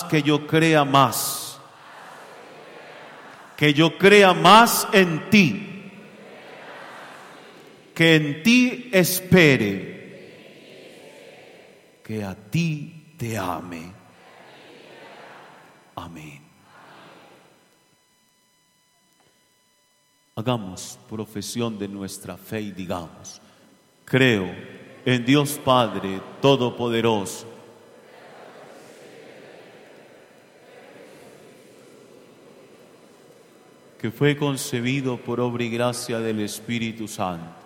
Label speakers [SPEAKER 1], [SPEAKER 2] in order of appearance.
[SPEAKER 1] que yo crea más. Que yo crea más en ti. Que en ti espere. Que a ti te ame. Amén. Hagamos profesión de nuestra fe y digamos: creo en Dios Padre Todopoderoso, que fue concebido por obra y gracia del Espíritu Santo,